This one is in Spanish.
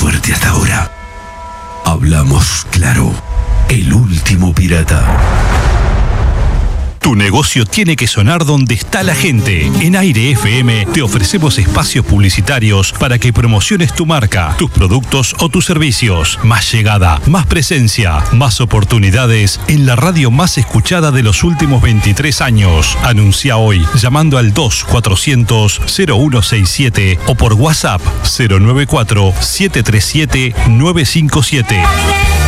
fuerte hasta ahora. Hablamos claro. El último pirata. Tu negocio tiene que sonar donde está la gente. En Aire FM te ofrecemos espacios publicitarios para que promociones tu marca, tus productos o tus servicios. Más llegada, más presencia, más oportunidades en la radio más escuchada de los últimos 23 años. Anuncia hoy llamando al 2400-0167 o por WhatsApp 094-737-957.